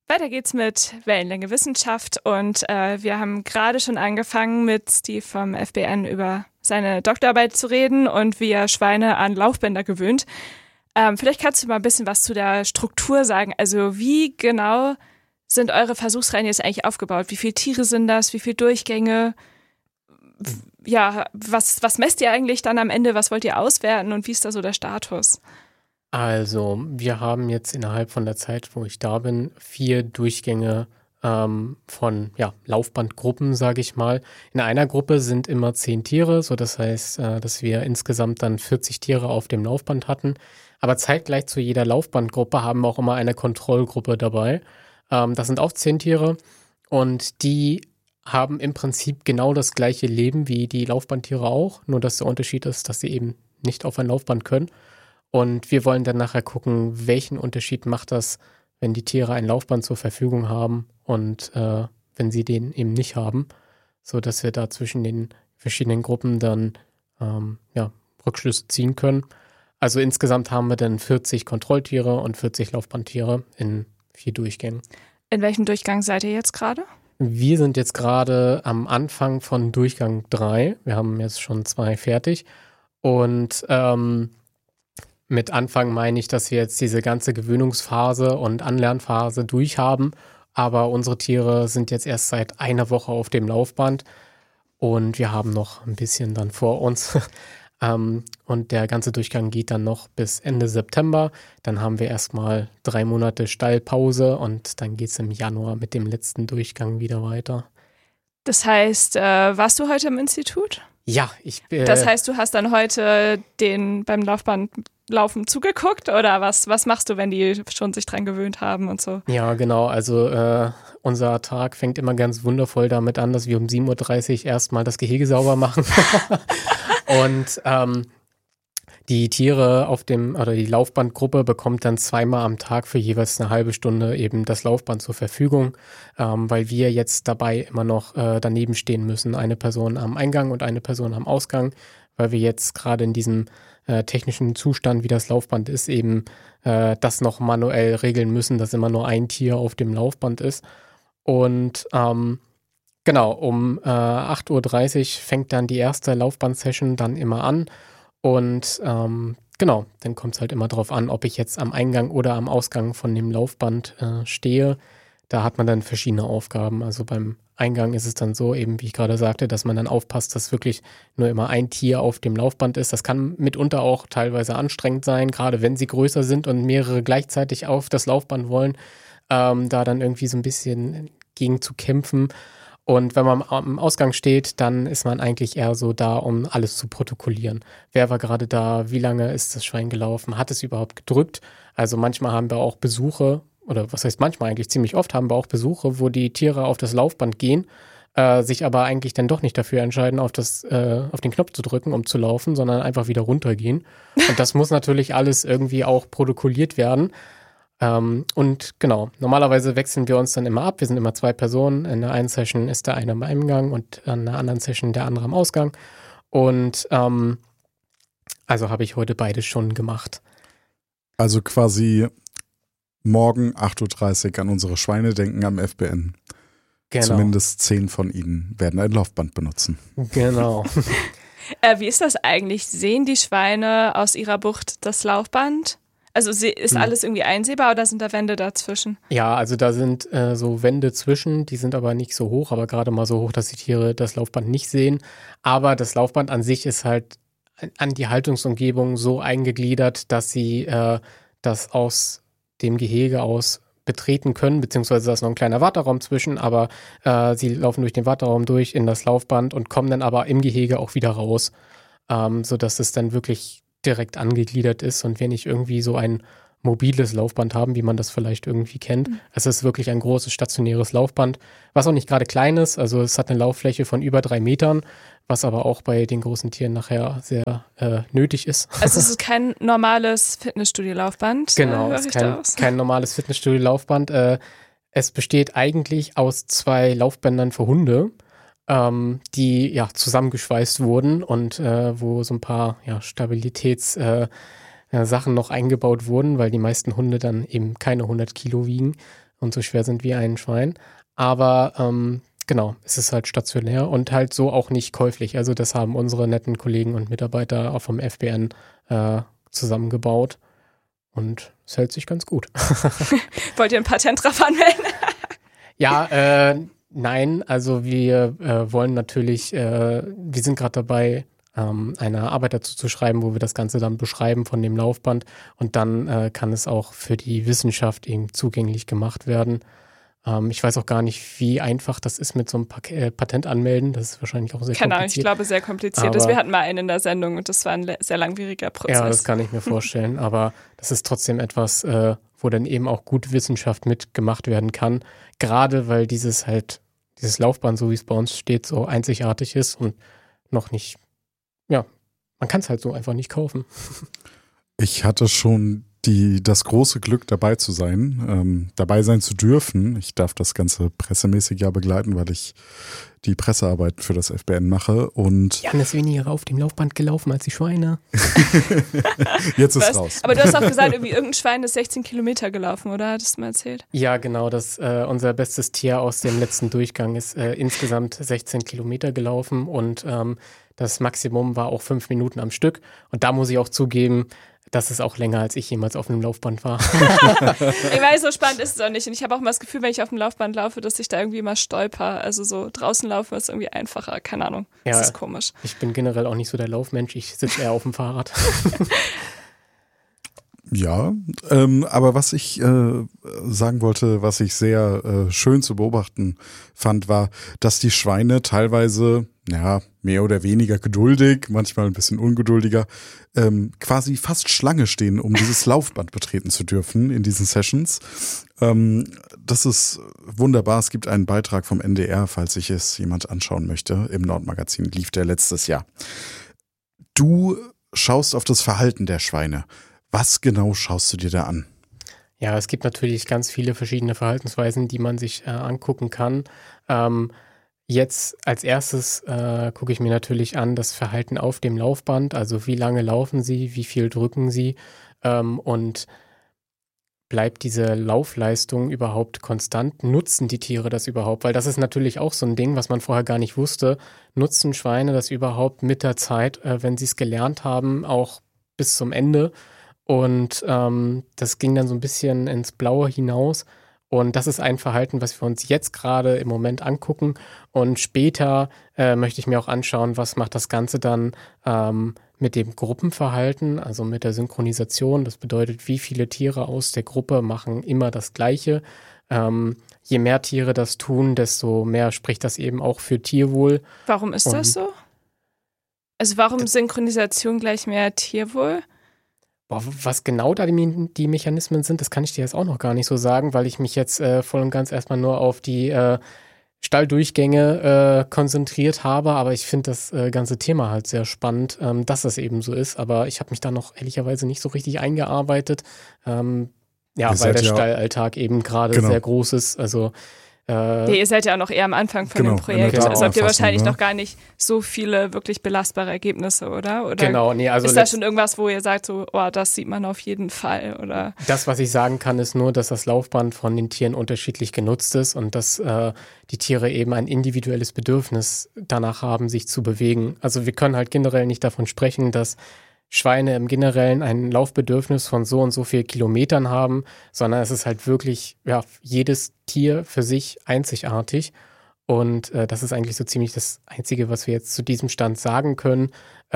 Weiter geht's mit Wellenlänge Wissenschaft und wir haben gerade schon angefangen, mit Steve vom FBN über seine Doktorarbeit zu reden und wie er Schweine an Laufbänder gewöhnt. Vielleicht kannst du mal ein bisschen was zu der Struktur sagen. Also wie genau sind eure Versuchsreihen jetzt eigentlich aufgebaut? Wie viele Tiere sind das? Wie viele Durchgänge? Ja, was messt ihr eigentlich dann am Ende? Was wollt ihr auswerten und wie ist da so der Status? Also, wir haben jetzt innerhalb von der Zeit, wo ich da bin, 4 Durchgänge von Laufbandgruppen, sage ich mal. In einer Gruppe sind immer 10 Tiere, so das heißt, dass wir insgesamt dann 40 Tiere auf dem Laufband hatten. Aber zeitgleich zu jeder Laufbandgruppe haben wir auch immer eine Kontrollgruppe dabei. Das sind auch 10 Tiere und die haben im Prinzip genau das gleiche Leben wie die Laufbandtiere auch, nur dass der Unterschied ist, dass sie eben nicht auf ein Laufband können. Und wir wollen dann nachher gucken, welchen Unterschied macht das, wenn die Tiere ein Laufband zur Verfügung haben und wenn sie den eben nicht haben, so dass wir da zwischen den verschiedenen Gruppen dann Rückschlüsse ziehen können. Also insgesamt haben wir dann 40 Kontrolltiere und 40 Laufbandtiere in 4 Durchgängen. In welchem Durchgang seid ihr jetzt gerade? Wir sind jetzt gerade am Anfang von Durchgang 3. Wir haben jetzt schon 2 fertig und mit Anfang meine ich, dass wir jetzt diese ganze Gewöhnungsphase und Anlernphase durchhaben. Aber unsere Tiere sind jetzt erst seit einer Woche auf dem Laufband und wir haben noch ein bisschen dann vor uns. Und der ganze Durchgang geht dann noch bis Ende September. Dann haben wir erstmal 3 Monate Stallpause und dann geht es im Januar mit dem letzten Durchgang wieder weiter. Das heißt, warst du heute im Institut? Ja, das heißt, du hast dann heute beim Laufbandlaufen zugeguckt oder was machst du, wenn die schon sich dran gewöhnt haben und so? Ja, genau. Also unser Tag fängt immer ganz wundervoll damit an, dass wir um 7:30 Uhr erstmal das Gehege sauber machen. Und die Tiere die Laufbandgruppe bekommt dann 2-mal am Tag für jeweils eine halbe Stunde eben das Laufband zur Verfügung, weil wir jetzt dabei immer noch daneben stehen müssen. Eine Person am Eingang und eine Person am Ausgang, weil wir jetzt gerade in diesem technischen Zustand, wie das Laufband ist, eben das noch manuell regeln müssen, dass immer nur ein Tier auf dem Laufband ist. Und genau, um 8:30 Uhr fängt dann die erste Laufband-Session dann immer an. Und genau, dann kommt es halt immer drauf an, ob ich jetzt am Eingang oder am Ausgang von dem Laufband stehe. Da hat man dann verschiedene Aufgaben. Also beim Eingang ist es dann so, eben wie ich gerade sagte, dass man dann aufpasst, dass wirklich nur immer ein Tier auf dem Laufband ist. Das kann mitunter auch teilweise anstrengend sein, gerade wenn sie größer sind und mehrere gleichzeitig auf das Laufband wollen, da dann irgendwie so ein bisschen gegen zu kämpfen. Und wenn man am Ausgang steht, dann ist man eigentlich eher so da, um alles zu protokollieren. Wer war gerade da? Wie lange ist das Schwein gelaufen? Hat es überhaupt gedrückt? Also manchmal haben wir auch Besuche, oder was heißt manchmal eigentlich, ziemlich oft haben wir auch Besuche, wo die Tiere auf das Laufband gehen, sich aber eigentlich dann doch nicht dafür entscheiden, auf den Knopf zu drücken, um zu laufen, sondern einfach wieder runtergehen. Und das muss natürlich alles irgendwie auch protokolliert werden. Und genau, normalerweise wechseln wir uns dann immer ab. Wir sind immer 2 Personen. In der einen Session ist der eine am Eingang und an der anderen Session der andere am Ausgang. Und also habe ich heute beides schon gemacht. Also quasi morgen 8:30 Uhr an unsere Schweine denken am FBN. Genau. Zumindest 10 von ihnen werden ein Laufband benutzen. Genau. Wie ist das eigentlich? Sehen die Schweine aus ihrer Bucht das Laufband? Also ist alles irgendwie einsehbar oder sind da Wände dazwischen? Ja, also da sind so Wände zwischen, die sind aber nicht so hoch, aber gerade mal so hoch, dass die Tiere das Laufband nicht sehen. Aber das Laufband an sich ist halt an die Haltungsumgebung so eingegliedert, dass sie das aus dem Gehege aus betreten können, beziehungsweise da ist noch ein kleiner Warteraum zwischen, aber sie laufen durch den Warteraum durch in das Laufband und kommen dann aber im Gehege auch wieder raus, sodass es dann wirklich direkt angegliedert ist und wir nicht irgendwie so ein mobiles Laufband haben, wie man das vielleicht irgendwie kennt. Es ist wirklich ein großes stationäres Laufband, was auch nicht gerade klein ist. Also es hat eine Lauffläche von über 3 Metern, was aber auch bei den großen Tieren nachher sehr nötig ist. Also es ist kein normales Fitnessstudio-Laufband? Genau, es ist kein normales Fitnessstudio-Laufband. Es besteht eigentlich aus 2 Laufbändern für Hunde, die ja zusammengeschweißt wurden und wo so ein paar Stabilitätssachen noch eingebaut wurden, weil die meisten Hunde dann eben keine 100 Kilo wiegen und so schwer sind wie ein Schwein. Aber genau, es ist halt stationär und halt so auch nicht käuflich. Also das haben unsere netten Kollegen und Mitarbeiter auch vom FBN zusammengebaut und es hält sich ganz gut. Wollt ihr ein Patent drauf anmelden? Ja, nein, also wir wollen natürlich, wir sind gerade dabei, eine Arbeit dazu zu schreiben, wo wir das Ganze dann beschreiben von dem Laufband und dann kann es auch für die Wissenschaft eben zugänglich gemacht werden. Ich weiß auch gar nicht, wie einfach das ist mit so einem Patent anmelden. Das ist wahrscheinlich auch sehr kompliziert. Genau, ich glaube, sehr kompliziert. Wir hatten mal einen in der Sendung und das war ein sehr langwieriger Prozess. Ja, das kann ich mir vorstellen. Aber das ist trotzdem etwas, wo dann eben auch gut Wissenschaft mitgemacht werden kann. Gerade weil dieses Laufband, so wie es bei uns steht, so einzigartig ist und noch nicht, ja, man kann es halt so einfach nicht kaufen. Ich hatte schon das große Glück, dabei zu sein zu dürfen. Ich darf das Ganze pressemäßig ja begleiten, weil ich die Pressearbeit für das FBN mache. Und Jan ist weniger auf dem Laufband gelaufen als die Schweine. Jetzt ist raus. Aber du hast auch gesagt, irgendwie irgendein Schwein ist 16 Kilometer gelaufen, oder? Hattest du mal erzählt? Ja, genau. Unser bestes Tier aus dem letzten Durchgang ist insgesamt 16 Kilometer gelaufen und das Maximum war auch 5 Minuten am Stück. Und da muss ich auch zugeben, das ist auch länger, als ich jemals auf einem Laufband war. Ich weiß, so spannend ist es auch nicht. Und ich habe auch mal das Gefühl, wenn ich auf dem Laufband laufe, dass ich da irgendwie mal stolper. Also so draußen laufen ist irgendwie einfacher. Keine Ahnung. Ja, das ist komisch. Ich bin generell auch nicht so der Laufmensch. Ich sitze eher auf dem Fahrrad. Ja, aber was ich sagen wollte, was ich sehr schön zu beobachten fand, war, dass die Schweine teilweise, ja, mehr oder weniger geduldig, manchmal ein bisschen ungeduldiger, quasi fast Schlange stehen, um dieses Laufband betreten zu dürfen in diesen Sessions. Das ist wunderbar. Es gibt einen Beitrag vom NDR, falls sich es jemand anschauen möchte. Im Nordmagazin lief der letztes Jahr. Du schaust auf das Verhalten der Schweine. Was genau schaust du dir da an? Ja, es gibt natürlich ganz viele verschiedene Verhaltensweisen, die man sich angucken kann. Jetzt als erstes gucke ich mir natürlich an das Verhalten auf dem Laufband, also wie lange laufen sie, wie viel drücken sie und bleibt diese Laufleistung überhaupt konstant? Nutzen die Tiere das überhaupt? Weil das ist natürlich auch so ein Ding, was man vorher gar nicht wusste. Nutzen Schweine das überhaupt mit der Zeit, wenn sie es gelernt haben, auch bis zum Ende? Und das ging dann so ein bisschen ins Blaue hinaus. Und das ist ein Verhalten, was wir uns jetzt gerade im Moment angucken. Und später möchte ich mir auch anschauen, was macht das Ganze dann mit dem Gruppenverhalten, also mit der Synchronisation. Das bedeutet, wie viele Tiere aus der Gruppe machen immer das Gleiche. Je mehr Tiere das tun, desto mehr spricht das eben auch für Tierwohl. Warum ist das so? Also warum Synchronisation gleich mehr Tierwohl? Was genau da die Mechanismen sind, das kann ich dir jetzt auch noch gar nicht so sagen, weil ich mich jetzt voll und ganz erstmal nur auf die Stalldurchgänge konzentriert habe. Aber ich finde das ganze Thema halt sehr spannend, dass das eben so ist. Aber ich habe mich da noch ehrlicherweise nicht so richtig eingearbeitet. Weil der Stallalltag eben gerade sehr groß ist. Also ihr seid ja auch noch eher am Anfang von dem Projekt. Also habt ihr wahrscheinlich noch gar nicht so viele wirklich belastbare Ergebnisse, oder? Genau, nee, also ist da schon irgendwas, wo ihr sagt, so, oh, das sieht man auf jeden Fall, oder? Das, was ich sagen kann, ist nur, dass das Laufband von den Tieren unterschiedlich genutzt ist und dass die Tiere eben ein individuelles Bedürfnis danach haben, sich zu bewegen. Also wir können halt generell nicht davon sprechen, dass Schweine im Generellen ein Laufbedürfnis von so und so viel Kilometern haben, sondern es ist halt wirklich, ja, jedes Tier für sich einzigartig. Und das ist eigentlich so ziemlich das Einzige, was wir jetzt zu diesem Stand sagen können.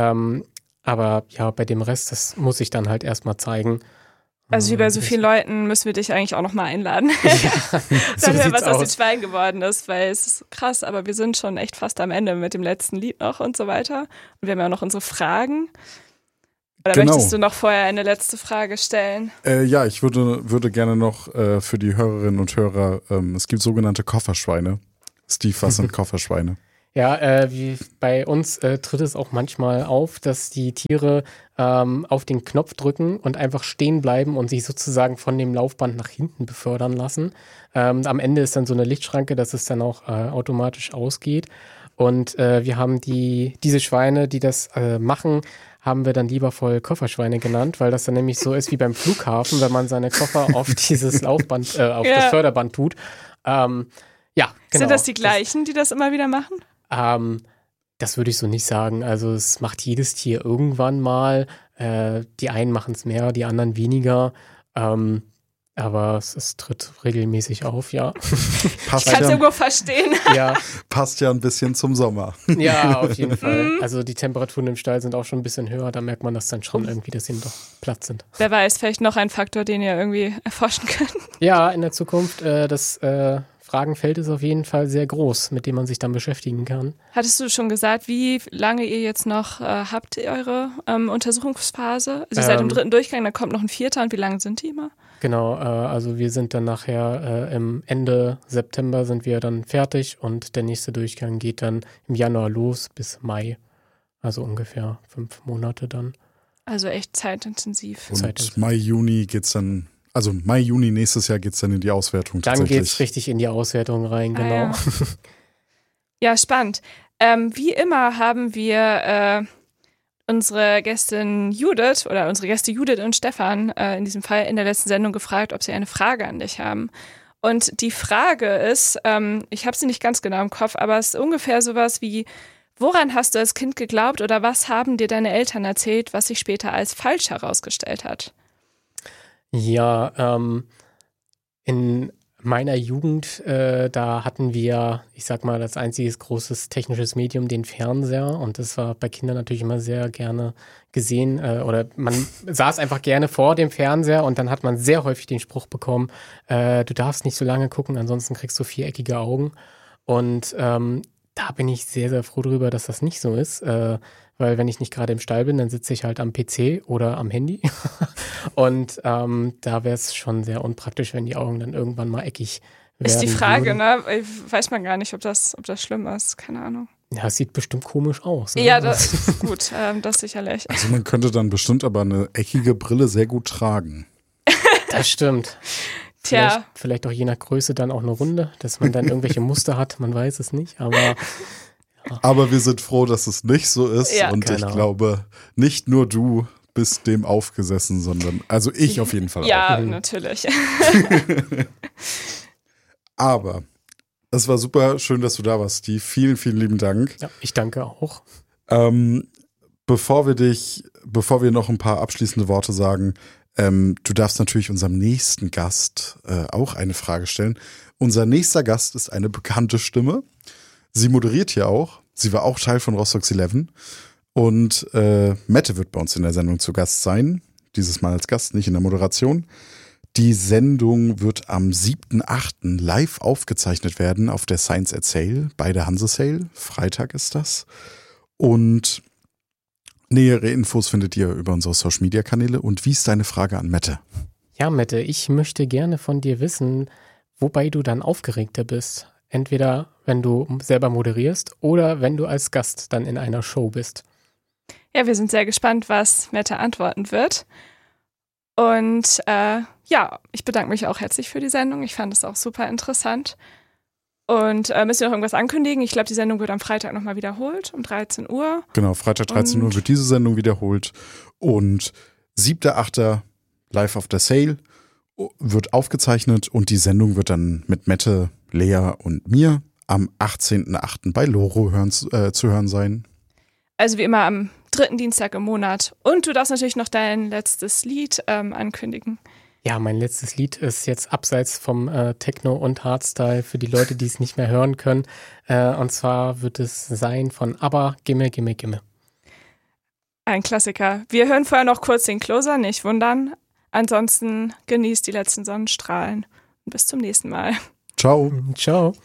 Aber ja, bei dem Rest, das muss ich dann halt erstmal zeigen. Also wie bei so vielen Leuten müssen wir dich eigentlich auch nochmal einladen. Ja, dann hören, was aus den Schweinen geworden ist, weil es ist krass, aber wir sind schon echt fast am Ende mit dem letzten Lied noch und so weiter. Und wir haben ja auch noch unsere Fragen. Oder möchtest du noch vorher eine letzte Frage stellen? Ja, ich würde gerne noch für die Hörerinnen und Hörer, es gibt sogenannte Kofferschweine. Steve, was sind Kofferschweine? Ja, wie bei uns tritt es auch manchmal auf, dass die Tiere auf den Knopf drücken und einfach stehen bleiben und sich sozusagen von dem Laufband nach hinten befördern lassen. Am Ende ist dann so eine Lichtschranke, dass es dann auch automatisch ausgeht. Und wir haben diese Schweine, die das machen, haben wir dann liebevoll Kofferschweine genannt, weil das dann nämlich so ist wie beim Flughafen, wenn man seine Koffer auf dieses Laufband, auf das Förderband tut. Genau. Sind das die gleichen, die das immer wieder machen? Das würde ich so nicht sagen. Also es macht jedes Tier irgendwann mal. Die einen machen es mehr, die anderen weniger. Aber es tritt regelmäßig auf, ja. Ich kann es irgendwo verstehen. Ja. Passt ja ein bisschen zum Sommer. Ja, auf jeden Fall. Also die Temperaturen im Stall sind auch schon ein bisschen höher. Da merkt man das dann schon irgendwie, dass sie doch platt sind. Wer weiß, vielleicht noch ein Faktor, den ihr irgendwie erforschen könnt. Ja, in der Zukunft, das Fragenfeld ist auf jeden Fall sehr groß, mit dem man sich dann beschäftigen kann. Hattest du schon gesagt, wie lange ihr jetzt noch habt, eure Untersuchungsphase? Also ihr seid im 3. Durchgang, dann kommt noch ein 4. Und wie lange sind die immer? Genau, also wir sind dann nachher im Ende September sind wir dann fertig und der nächste Durchgang geht dann im Januar los bis Mai. Also ungefähr 5 Monate dann. Also echt zeitintensiv. Und Mai, Juni geht's dann... Also Mai, Juni nächstes Jahr geht es dann in die Auswertung tatsächlich. Dann geht es richtig in die Auswertung rein, genau. Ja, spannend. Wie immer haben wir unsere Gästin Judith oder unsere Gäste Judith und Stefan in diesem Fall in der letzten Sendung gefragt, ob sie eine Frage an dich haben. Und die Frage ist, ich habe sie nicht ganz genau im Kopf, aber es ist ungefähr sowas wie, woran hast du als Kind geglaubt oder was haben dir deine Eltern erzählt, was sich später als falsch herausgestellt hat? Ja, in meiner Jugend, da hatten wir, ich sag mal, als einziges großes technisches Medium den Fernseher und das war bei Kindern natürlich immer sehr gerne gesehen oder man saß einfach gerne vor dem Fernseher und dann hat man sehr häufig den Spruch bekommen, du darfst nicht so lange gucken, ansonsten kriegst du 4-eckige Augen und da bin ich sehr, sehr froh drüber, dass das nicht so ist, weil wenn ich nicht gerade im Stall bin, dann sitze ich halt am PC oder am Handy und da wäre es schon sehr unpraktisch, wenn die Augen dann irgendwann mal eckig werden. Ist die Frage, ne? Weiß man gar nicht, ob das schlimm ist, keine Ahnung. Ja, es sieht bestimmt komisch aus. Ne? Ja, gut, das sicherlich. Also man könnte dann bestimmt aber eine eckige Brille sehr gut tragen. Das stimmt. Tja. Vielleicht auch je nach Größe dann auch eine runde, dass man dann irgendwelche Muster hat, man weiß es nicht, aber... Ja. Aber wir sind froh, dass es nicht so ist und genau. Ich glaube, nicht nur du bist dem aufgesessen, sondern, also ich auf jeden Fall auch. Ja, natürlich. Aber es war super schön, dass du da warst, Steve. Vielen, vielen lieben Dank. Ja, ich danke auch. Bevor wir noch ein paar abschließende Worte sagen, du darfst natürlich unserem nächsten Gast auch eine Frage stellen. Unser nächster Gast ist eine bekannte Stimme. Sie moderiert hier auch. Sie war auch Teil von Rostock's 11. Und Mette wird bei uns in der Sendung zu Gast sein. Dieses Mal als Gast, nicht in der Moderation. Die Sendung wird am 7.8. live aufgezeichnet werden auf der Science at Sail bei der Hanse Sail. Freitag ist das. Und nähere Infos findet ihr über unsere Social-Media-Kanäle. Und wie ist deine Frage an Mette? Ja, Mette, ich möchte gerne von dir wissen, wobei du dann aufgeregter bist. Entweder wenn du selber moderierst oder wenn du als Gast dann in einer Show bist. Ja, wir sind sehr gespannt, was Mette antworten wird. Und ich bedanke mich auch herzlich für die Sendung. Ich fand es auch super interessant. Und müssen wir noch irgendwas ankündigen? Ich glaube, die Sendung wird am Freitag nochmal wiederholt, um 13 Uhr. Genau, Freitag 13 Uhr wird diese Sendung wiederholt. Und 7.8. live auf der Sail wird aufgezeichnet und die Sendung wird dann mit Mette, Lea und mir am 18.8. bei Loro zu hören sein. Also wie immer am 3. Dienstag im Monat. Und du darfst natürlich noch dein letztes Lied ankündigen. Ja, mein letztes Lied ist jetzt abseits vom Techno und Hardstyle für die Leute, die es nicht mehr hören können. Und zwar wird es sein von ABBA, Gimme, Gimme, Gimme. Ein Klassiker. Wir hören vorher noch kurz den Closer, nicht wundern. Ansonsten genießt die letzten Sonnenstrahlen. Und bis zum nächsten Mal. Ciao. Ciao.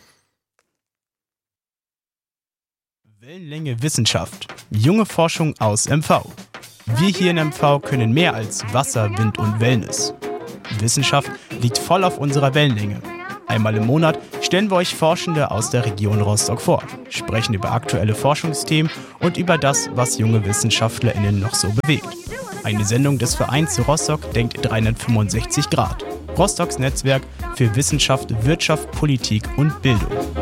Wellenlänge Wissenschaft. Junge Forschung aus MV. Wir hier in MV können mehr als Wasser, Wind und Wellness. Wissenschaft liegt voll auf unserer Wellenlänge. Einmal im Monat stellen wir euch Forschende aus der Region Rostock vor, sprechen über aktuelle Forschungsthemen und über das, was junge WissenschaftlerInnen noch so bewegt. Eine Sendung des Vereins Rostock denkt 365 Grad. Rostocks Netzwerk für Wissenschaft, Wirtschaft, Politik und Bildung.